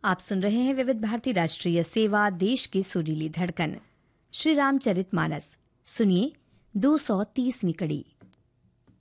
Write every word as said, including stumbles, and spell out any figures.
आप सुन रहे हैं विविध भारती राष्ट्रीय सेवा, देश की सुरीली धड़कन। श्री रामचरितमानस सुनिए दो सौ तीसवीं कड़ी।